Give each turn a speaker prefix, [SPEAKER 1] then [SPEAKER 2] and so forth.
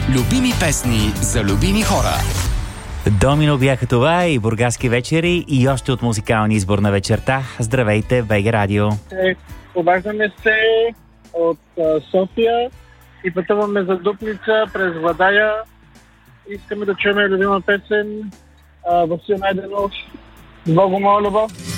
[SPEAKER 1] Любими песни за любими хора.
[SPEAKER 2] Домино бяха това и бургаски вечери и още от музикалния избор на вечерта. Здравейте, БГ Радио.
[SPEAKER 3] Обаждаме се от София и пътуваме за Дупница през Владая. Искаме да чуем любима песен Васил Найденов. С Богом, моя любов.